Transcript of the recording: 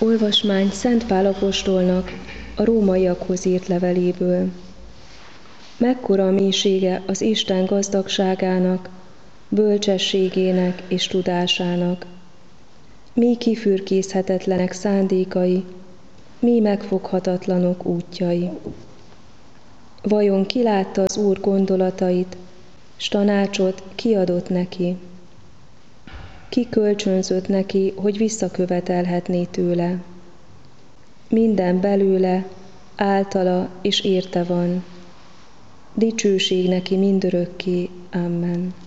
Olvasmány Szent Pál apostolnak a rómaiakhoz írt leveléből. Mekkora mélysége az Isten gazdagságának, bölcsességének és tudásának. Mi kifürkészhetetlenek szándékai, mi megfoghatatlanok útjai. Vajon ki látta az Úr gondolatait, s tanácsot kiadott neki? Ki kölcsönzött neki, hogy visszakövetelhetné tőle? Minden belőle, általa és érte van. Dicsőség neki mindörökké. Amen.